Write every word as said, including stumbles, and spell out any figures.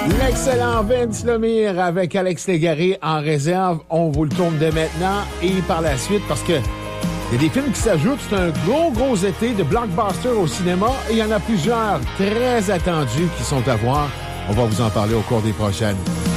L'excellent Vince Lemire avec Alex Légaré en réserve. On vous le tourne dès maintenant et par la suite parce que il y a des films qui s'ajoutent. C'est un gros, gros été de blockbusters au cinéma et il y en a plusieurs très attendus qui sont à voir. On va vous en parler au cours des prochaines.